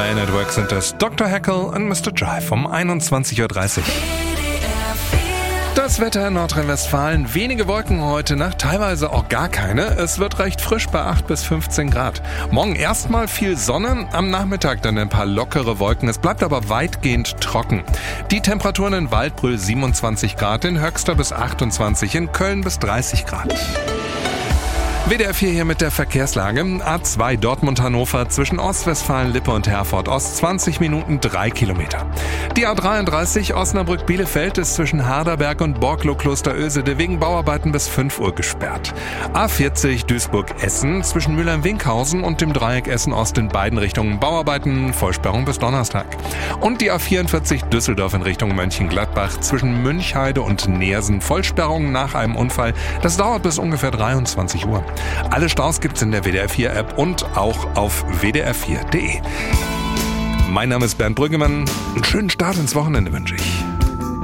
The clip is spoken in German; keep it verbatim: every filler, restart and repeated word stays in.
drei Network sind es Doktor Haeckel und Mister Drive um einundzwanzig Uhr dreißig. Das Wetter in Nordrhein-Westfalen, wenige Wolken heute Nacht, teilweise auch gar keine. Es wird recht frisch bei acht bis fünfzehn Grad. Morgen erstmal viel Sonne, am Nachmittag dann ein paar lockere Wolken. Es bleibt aber weitgehend trocken. Die Temperaturen in Waldbröl siebenundzwanzig Grad, in Höxter bis achtundzwanzig, in Köln bis dreißig Grad. W D R vier hier mit der Verkehrslage. A zwei Dortmund-Hannover zwischen Ostwestfalen-Lippe und Herford-Ost zwanzig Minuten, drei Kilometer. Die A dreiunddreißig Osnabrück-Bielefeld ist zwischen Harderberg und Borklow-Klosterösede wegen Bauarbeiten bis fünf Uhr gesperrt. A vierzig Duisburg-Essen zwischen Mülheim-Winkhausen und dem Dreieck Essen-Ost in beiden Richtungen Bauarbeiten, Vollsperrung bis Donnerstag. Und die A vierundvierzig Düsseldorf in Richtung Mönchengladbach zwischen Münchheide und Neersen, Vollsperrung nach einem Unfall. Das dauert bis ungefähr dreiundzwanzig Uhr. Alle Staus gibt's in der W D R vier App und auch auf w d r vier punkt d e. Mein Name ist Bernd Brüggemann. Einen schönen Start ins Wochenende wünsche ich.